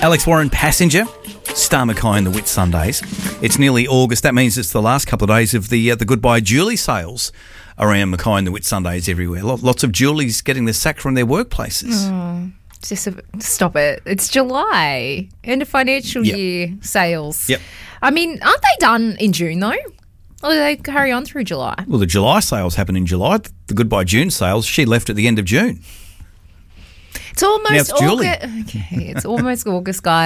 Alex Warren, Passenger, Star Mackay and the Whit Sundays. It's nearly August. That means it's the last couple of days of the Goodbye Julie sales around Mackay and the Whit Sundays everywhere. Lots of Julies getting the sack from their workplaces. Stop it. It's July. End of financial year sales. Yep. I mean, aren't they done in June though? Or do they carry on through July? Well, the July sales happen in July. The Goodbye June sales, she left at the end of June. It's almost Now it's Julie. August. Okay, it's almost August, guys.